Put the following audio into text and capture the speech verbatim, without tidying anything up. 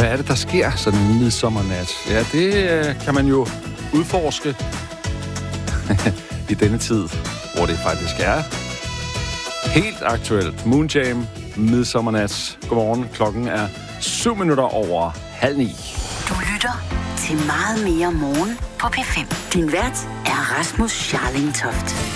hvad er det, der sker sådan en midsommernat? Ja, det øh, kan man jo udforske i denne tid, hvor det faktisk er helt aktuelt. Moonjam, midsommernat. Godmorgen, klokken er syv minutter over halv ni. Du lytter til Meget Mere Morgen på P fem. Din vært er Rasmus Scharling Toft.